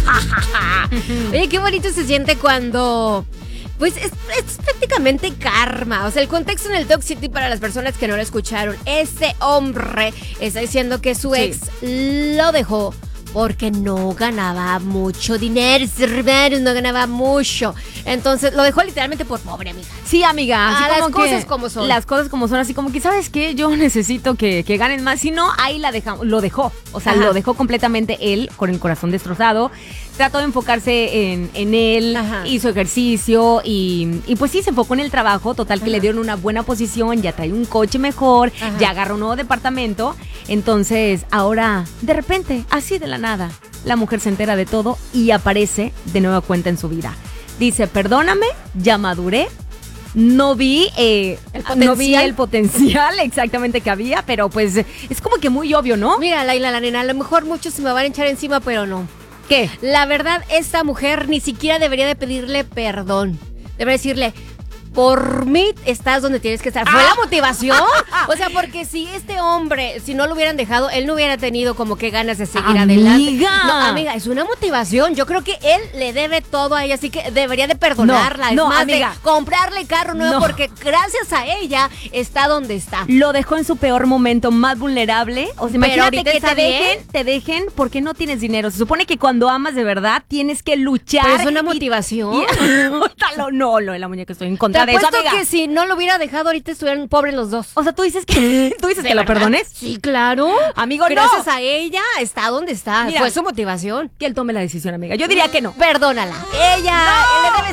Oye, qué bonito se siente cuando... Pues es prácticamente karma. O sea, el contexto en el Talk City para las personas que no lo escucharon. Ese hombre está diciendo que su ex lo dejó porque no ganaba mucho dinero, no ganaba mucho. Entonces, lo dejó literalmente por pobre, amiga. Sí, amiga. Así Las como cosas que, como son. Las cosas como son, así como que, ¿sabes qué? Yo necesito que ganen más. Si no, ahí lo dejó. O sea, lo dejó completamente él, con el corazón destrozado. Trató de enfocarse en él, hizo ejercicio y pues sí, se enfocó en el trabajo. Total que le dieron una buena posición, ya trae un coche mejor, ya agarró un nuevo departamento. Entonces, ahora, de repente, así de la nada, la mujer se entera de todo y aparece de nueva cuenta en su vida. Dice, perdóname, ya maduré. No vi el potencial exactamente que había, pero pues es como que muy obvio, ¿no? Mira, Laila, la nena, a lo mejor muchos se me van a echar encima, pero no. ¿Qué? La verdad, esta mujer ni siquiera debería de pedirle perdón. Debería decirle, por mí estás donde tienes que estar. ¿Fue la motivación? O sea, porque si este hombre, si no lo hubieran dejado, él no hubiera tenido como que ganas de seguir adelante. No, amiga, es una motivación. Yo creo que él le debe todo a ella, así que debería de perdonarla. No, es más, amiga, de comprarle carro nuevo porque gracias a ella está donde está. Lo dejó en su peor momento, más vulnerable. O sea, imagínate que te dejen porque no tienes dinero. Se supone que cuando amas de verdad tienes que luchar. Pero es una motivación. No, la muñeca, estoy en contra. Te apuesto que si no lo hubiera dejado ahorita estuvieran pobres los dos. O sea, ¿tú dices que lo perdones? Sí, claro. Amigo, gracias a ella está donde está. Mira, fue su motivación. Que él tome la decisión, amiga. Yo diría que no. Perdónala. Ella le debe